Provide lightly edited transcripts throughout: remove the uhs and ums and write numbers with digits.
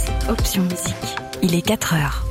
RTS, option musique. Il est 4h.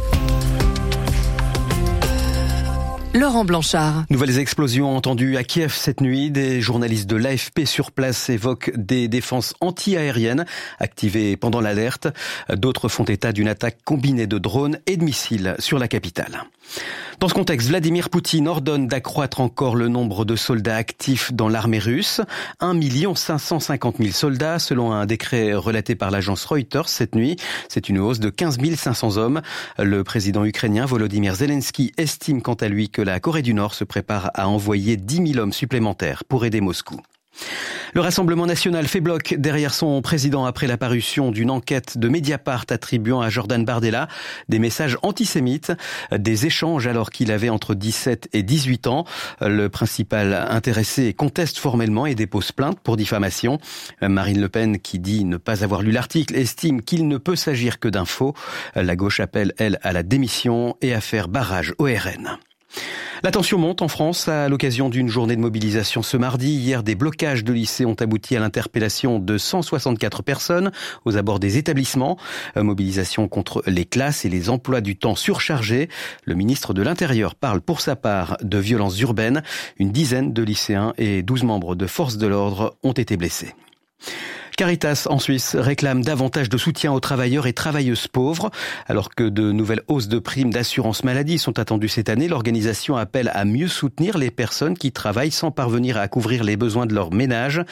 Laurent Blanchard. Nouvelles explosions entendues à Kiev cette nuit. Des journalistes de l'AFP sur place évoquent des défenses anti-aériennes activées pendant l'alerte. D'autres font état d'une attaque combinée de drones et de missiles sur la capitale. Dans ce contexte, Vladimir Poutine ordonne d'accroître encore le nombre de soldats actifs dans l'armée russe. 1 550 000 soldats, selon un décret relaté par l'agence Reuters cette nuit. C'est une hausse de 15 500 hommes. Le président ukrainien Volodymyr Zelensky estime quant à lui que la Corée du Nord se prépare à envoyer 10 000 hommes supplémentaires pour aider Moscou. Le Rassemblement national fait bloc derrière son président après la parution d'une enquête de Mediapart attribuant à Jordan Bardella des messages antisémites, des échanges alors qu'il avait entre 17 et 18 ans. Le principal intéressé conteste formellement et dépose plainte pour diffamation. Marine Le Pen, qui dit ne pas avoir lu l'article, estime qu'il ne peut s'agir que d'un faux. La gauche appelle, elle, à la démission et à faire barrage au RN. La tension monte en France à l'occasion d'une journée de mobilisation ce mardi. Hier, des blocages de lycées ont abouti à l'interpellation de 164 personnes aux abords des établissements. Mobilisation contre les classes et les emplois du temps surchargés. Le ministre de l'Intérieur parle pour sa part de violences urbaines. Une dizaine de lycéens et 12 membres de forces de l'ordre ont été blessés. Caritas en Suisse réclame davantage de soutien aux travailleurs et travailleuses pauvres. Alors que de nouvelles hausses de primes d'assurance maladie sont attendues cette année, l'organisation appelle à mieux soutenir les personnes qui travaillent sans parvenir à couvrir les besoins de leur ménage.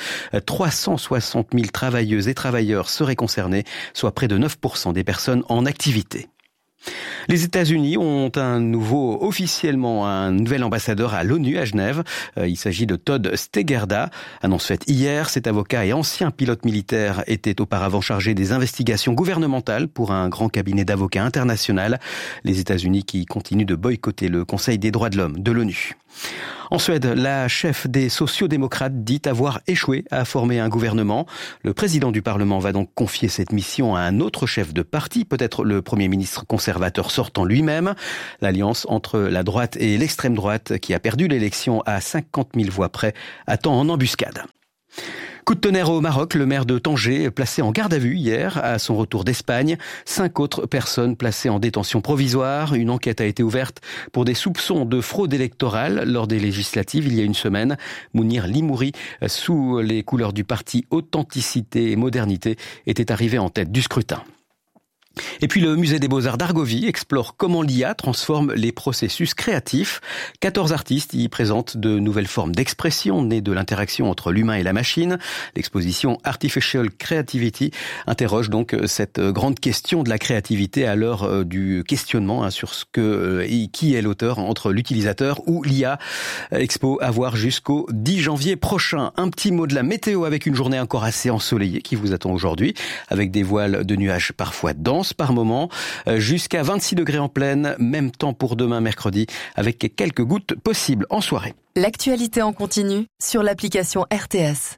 360 000 travailleuses et travailleurs seraient concernés, soit près de 9% des personnes en activité. Les États-Unis ont officiellement un nouvel ambassadeur à l'ONU à Genève. Il s'agit de Todd Stegerda. Annonce faite hier, cet avocat et ancien pilote militaire était auparavant chargé des investigations gouvernementales pour un grand cabinet d'avocats international. Les États-Unis qui continuent de boycotter le Conseil des droits de l'homme de l'ONU. En Suède, la chef des sociodémocrates dit avoir échoué à former un gouvernement. Le président du Parlement va donc confier cette mission à un autre chef de parti, peut-être le Premier ministre conservateur sortant lui-même. L'alliance entre la droite et l'extrême droite, qui a perdu l'élection à 50 000 voix près, attend en embuscade. Coup de tonnerre au Maroc, le maire de Tanger placé en garde à vue hier à son retour d'Espagne. 5 autres personnes placées en détention provisoire. Une enquête a été ouverte pour des soupçons de fraude électorale lors des législatives il y a une semaine. Mounir Limouri, sous les couleurs du parti Authenticité et Modernité, était arrivé en tête du scrutin. Et puis le musée des Beaux-Arts d'Argovie explore comment l'IA transforme les processus créatifs. 14 artistes y présentent de nouvelles formes d'expression nées de l'interaction entre l'humain et la machine. L'exposition Artificial Creativity interroge donc cette grande question de la créativité à l'heure du questionnement sur qui est l'auteur entre l'utilisateur ou l'IA. Expo à voir jusqu'au 10 janvier prochain. Un petit mot de la météo avec une journée encore assez ensoleillée qui vous attend aujourd'hui, avec des voiles de nuages parfois denses par moment, jusqu'à 26 degrés en pleine, même temps pour demain mercredi, avec quelques gouttes possibles en soirée. L'actualité en continu sur l'application RTS.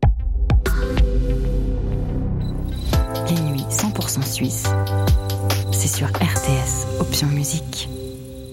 Les nuits 100% suisses, c'est sur RTS, option musique.